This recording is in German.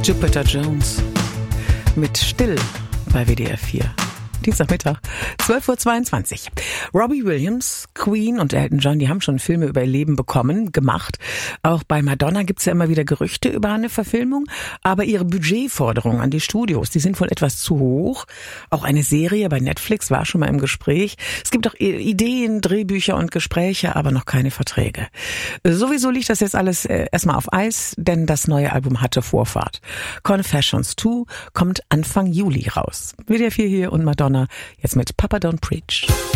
Jupiter Jones mit Still bei WDR 4. Dienstagmittag, 12:22 Uhr. Robbie Williams, Queen und Elton John, die haben schon Filme über ihr Leben gemacht. Auch bei Madonna gibt's ja immer wieder Gerüchte über eine Verfilmung. Aber ihre Budgetforderungen an die Studios, die sind wohl etwas zu hoch. Auch eine Serie bei Netflix war schon mal im Gespräch. Es gibt auch Ideen, Drehbücher und Gespräche, aber noch keine Verträge. Sowieso liegt das jetzt alles erstmal auf Eis, denn das neue Album hatte Vorfahrt. Confessions 2 kommt Anfang Juli raus. WDR 4 hier und Madonna jetzt mit Papa Don't Preach.